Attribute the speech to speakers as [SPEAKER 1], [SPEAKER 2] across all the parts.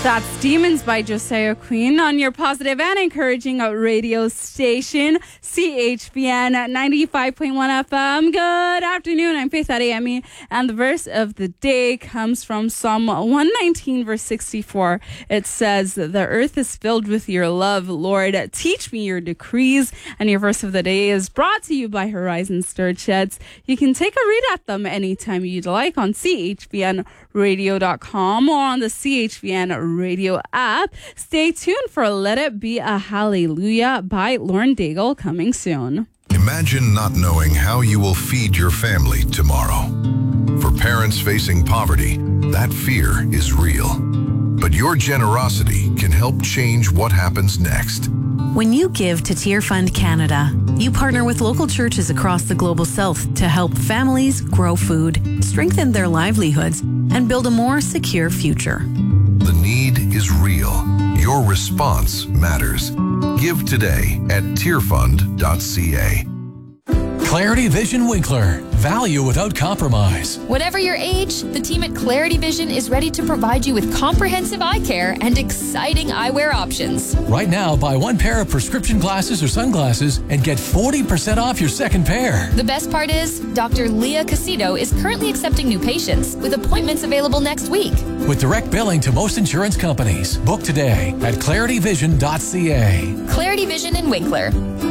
[SPEAKER 1] That's Demons by Josiah Queen on your positive and encouraging radio station, CHBN 95.1 FM. Good afternoon. I'm Faith Adeyemi, and the verse of the day comes from Psalm 119, verse 64. It says, "The earth is filled with your love, Lord. Teach me your decrees." And your verse of the day is brought to you by Horizon Sturgeon. You can take a read at them anytime you'd like on chbnradio.com or on the CHBN Radio app. Stay tuned for Let It Be a Hallelujah by Lauren Daigle coming soon.
[SPEAKER 2] Imagine not knowing how you will feed your family tomorrow. For parents facing poverty, that fear is real. But your generosity can help change what happens next.
[SPEAKER 3] When you give to Tear Fund Canada, you partner with local churches across the Global South to help families grow food, strengthen their livelihoods, and build a more secure future.
[SPEAKER 2] The need is real. Your response matters. Give today at tearfund.ca.
[SPEAKER 4] Clarity Vision Winkler. Value without compromise.
[SPEAKER 5] Whatever your age, the team at Clarity Vision is ready to provide you with comprehensive eye care and exciting eyewear options.
[SPEAKER 4] Right now, buy one pair of prescription glasses or sunglasses and get 40% off your second pair.
[SPEAKER 5] The best part is, Dr. Leah Casito is currently accepting new patients with appointments available next week.
[SPEAKER 4] With direct billing to most insurance companies. Book today at clarityvision.ca.
[SPEAKER 5] Clarity Vision in Winkler.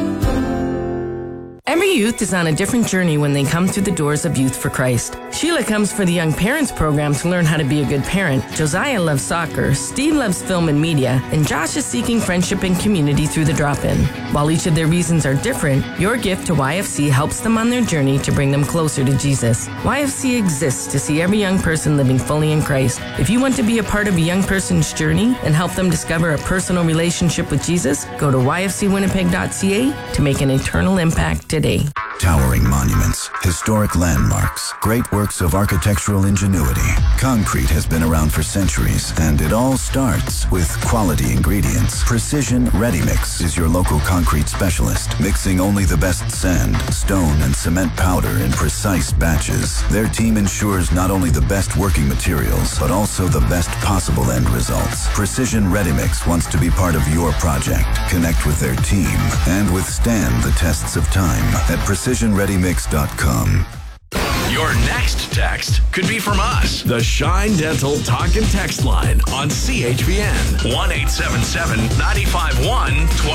[SPEAKER 6] Every youth is on a different journey when they come through the doors of Youth for Christ. Sheila comes for the Young Parents program to learn how to be a good parent. Josiah loves soccer, Steve loves film and media, and Josh is seeking friendship and community through the drop-in. While each of their reasons are different, your gift to YFC helps them on their journey to bring them closer to Jesus. YFC exists to see every young person living fully in Christ. If you want to be a part of a young person's journey and help them discover a personal relationship with Jesus, go to yfcwinnipeg.ca to make an eternal impact today.
[SPEAKER 7] Towering monuments, historic landmarks, great works of architectural ingenuity. Concrete has been around for centuries, and it all starts with quality ingredients. Precision Ready Mix is your local concrete specialist, mixing only the best sand, stone, and cement powder in precise batches. Their team ensures not only the best working materials, but also the best possible end results. Precision Ready Mix wants to be part of your project, connect with their team, and withstand the tests of time at precisionreadymix.com.
[SPEAKER 8] Your next text could be from us. The Shine Dental Talk and Text line on CHBN 1-877-951-20.